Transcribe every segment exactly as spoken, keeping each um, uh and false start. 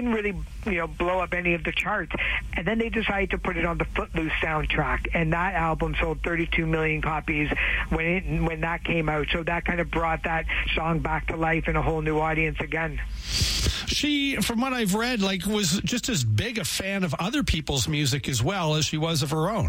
didn't really, you know, blow up any of the charts. And then they decided to put it on the Footloose soundtrack, and that album sold thirty-two million copies when it, when that came out. So that kind of brought that song back to life and a whole new audience again. She, from what I've read, like was just as big a fan of other people's music as well as she was of her own.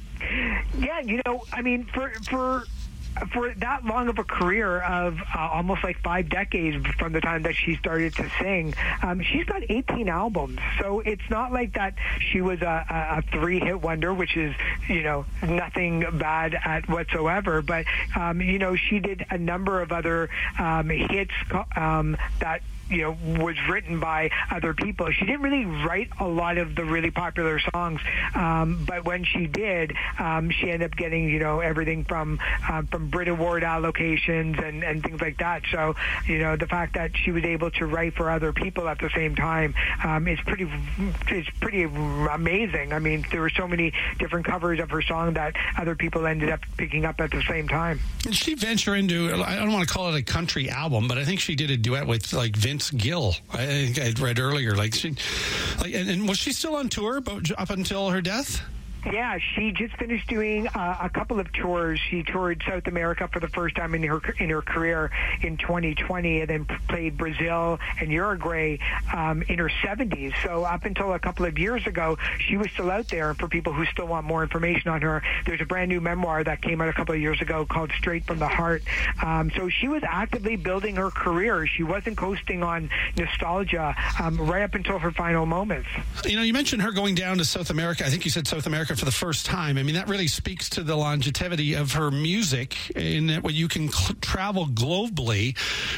Yeah, you know, I mean, for for for that long of a career of uh, almost like five decades from the time that she started to sing, um, she's got eighteen albums. So it's not like that she was a, a, a three-hit wonder, which is, you know, nothing bad at whatsoever. But, um, you know, she did a number of other um, hits um, that, you know, was written by other people. She didn't really write a lot of the really popular songs, um, but when she did, um, she ended up getting, you know, everything from um, from Brit Award allocations and, and things like that. So, you know, the fact that she was able to write for other people at the same time um, is pretty is pretty amazing. I mean, there were so many different covers of her song that other people ended up picking up at the same time. Did she venture into, I don't want to call it a country album, but I think she did a duet with like Vince Gill. I think I read earlier. Like she, like, and, and was she still on tour up until her death? Yeah, she just finished doing uh, a couple of tours. She toured South America for the first time in her in her career in twenty twenty, and then played Brazil and Uruguay um, in her seventies. So up until a couple of years ago, she was still out there. And for people who still want more information on her, there's a brand new memoir that came out a couple of years ago called Straight from the Heart. Um, so she was actively building her career. She wasn't coasting on nostalgia um, right up until her final moments. You know, you mentioned her going down to South America. I think you said South America for the first time. I mean, that really speaks to the longevity of her music in that when you can cl- travel globally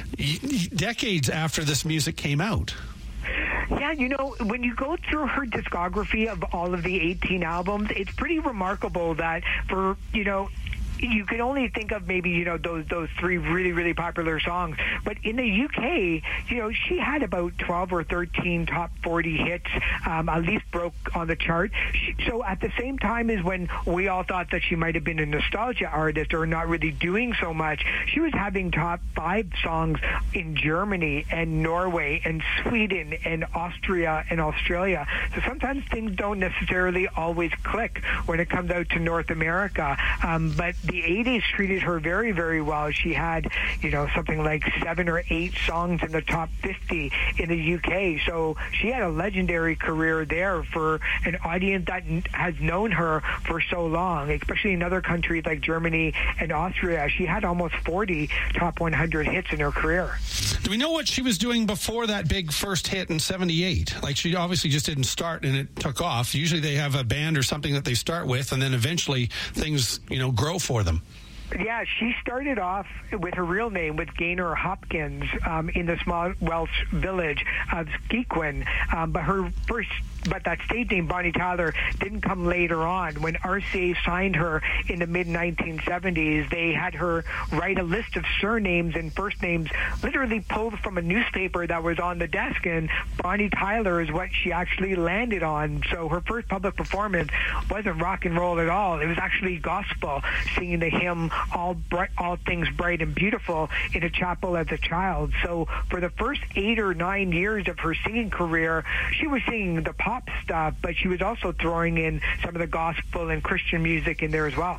decades after this music came out. Yeah, you know, when you go through her discography of all of the eighteen albums, it's pretty remarkable that for, you know, you can only think of maybe, you know, those those three really, really popular songs. But in the U K, you know, she had about twelve or thirteen top forty hits, um, at least broke on the chart. She, so at the same time as when we all thought that she might have been a nostalgia artist or not really doing so much, she was having top five songs in Germany and Norway and Sweden and Austria and Australia. So sometimes things don't necessarily always click when it comes out to North America. Um, but the eighties treated her very, very well. She had, you know, something like seven or eight songs in the top fifty in the U K. So she had a legendary career there for an audience that has known her for so long, especially in other countries like Germany and Austria. She had almost forty top one hundred hits in her career. Do we know what she was doing before that big first hit in seventy-eight? Like, she obviously just didn't start and it took off. Usually they have a band or something that they start with, and then eventually things, you know, grow for them. Yeah, she started off with her real name, with Gaynor Hopkins, um, in the small Welsh village of Skequin. Um, but her first, but that stage name, Bonnie Tyler, didn't come later on. When R C A signed her in the mid nineteen seventies, they had her write a list of surnames and first names literally pulled from a newspaper that was on the desk, and Bonnie Tyler is what she actually landed on. So her first public performance wasn't rock and roll at all. It was actually gospel, singing the hymn all bright, all things bright and beautiful in a chapel as a child. So for the first eight or nine years of her singing career, she was singing the pop stuff, but she was also throwing in some of the gospel and Christian music in there as well.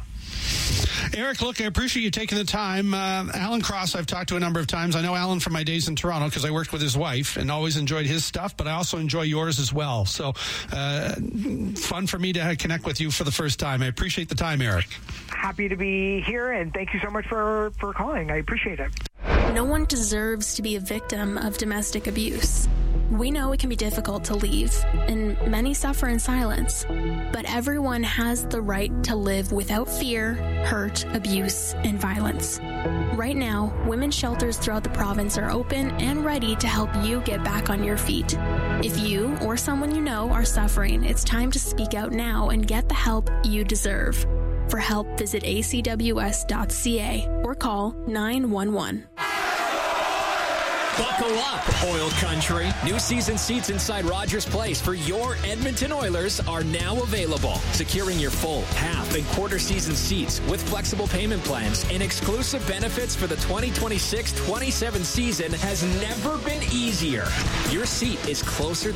Eric, look, I appreciate you taking the time. Uh, Alan Cross, I've talked to a number of times. I know Alan from my days in Toronto because I worked with his wife and always enjoyed his stuff, but I also enjoy yours as well. So uh, fun for me to connect with you for the first time. I appreciate the time, Eric. Happy to be here, and thank you so much for, for calling. I appreciate it. No one deserves to be a victim of domestic abuse. We know it can be difficult to leave, and many suffer in silence. But everyone has the right to live without fear, hurt, abuse, and violence. Right now, women's shelters throughout the province are open and ready to help you get back on your feet. If you or someone you know are suffering, it's time to speak out now and get the help you deserve. For help, visit a c w s dot c a or call nine one one. Buckle up, Oil Country. New season seats inside Rogers Place for your Edmonton Oilers are now available. Securing your full, half, and quarter season seats with flexible payment plans and exclusive benefits for the twenty twenty-six twenty-seven season has never been easier. Your seat is closer